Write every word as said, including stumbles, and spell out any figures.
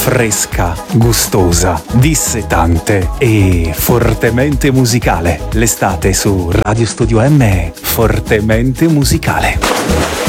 fresca, gustosa, dissetante e fortemente musicale. L'estate su Radio Studio M è fortemente musicale.